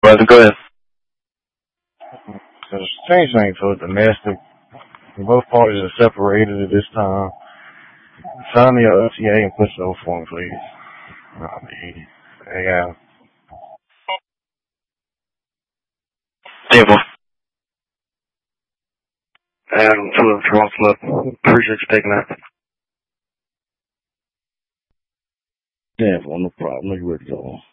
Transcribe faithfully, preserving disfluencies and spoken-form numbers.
brother. Go ahead. So change things for domestic. Both parties are separated at this time. Sign me your O T A and push it over for me, please. I'll be, yeah. Table. Adam, two of Charles Club. Appreciate you taking that. Yeah, well, no problem. Look where it's going.